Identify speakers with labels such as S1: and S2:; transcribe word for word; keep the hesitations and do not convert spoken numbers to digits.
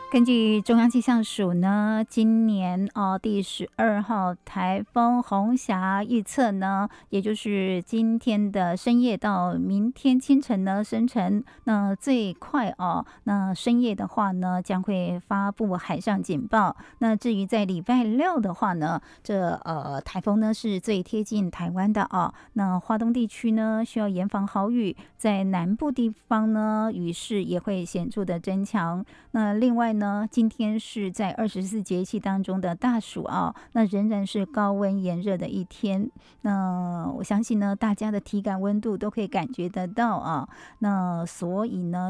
S1: 根据中央气象署呢，今年哦第十二号台风红霞预测呢，也就是今天的深夜到明天清晨呢生成，那最快哦，那深夜的话呢将会发布海上警报。那至于在礼拜六的话呢，这呃台风呢是最贴近台湾的哦，那花东地区呢需要严防豪雨，在南部地方呢雨势也会显著的增强。那另外呢，今天是在二十四节气当中的大暑啊，那仍然是高温炎热的一天。那我相信呢，大家的体感温度都可以感觉得到啊。那所以呢，